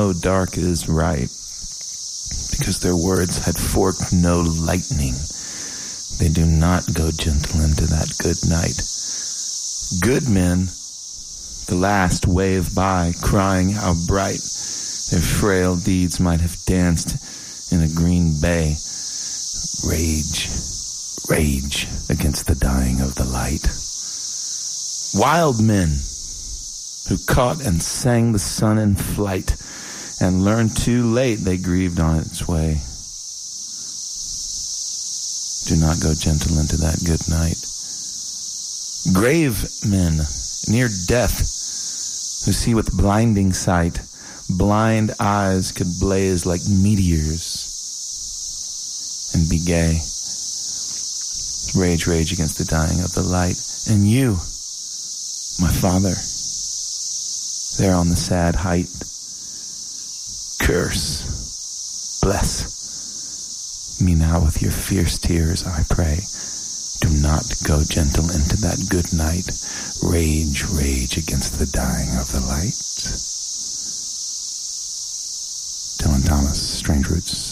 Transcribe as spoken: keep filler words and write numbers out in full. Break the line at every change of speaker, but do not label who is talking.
know dark is right, because their words had forked no lightning. They do not go gentle into that good night. Good men, the last wave by, crying how bright their frail deeds might have danced in a green bay. Rage, rage against the dying of the light. Wild men who caught and sang the sun in flight, and learned too late they grieved on its way. Do not go gentle into that good night. Grave men, near death, who see with blinding sight, blind eyes could blaze like meteors and be gay. Rage, rage against the dying of the light. And you, my father, there on the sad height, curse, bless me now with your fierce tears, I pray. Do not go gentle into that good night. Rage, rage against the dying of the light. Dylan Thomas, Strange Roots.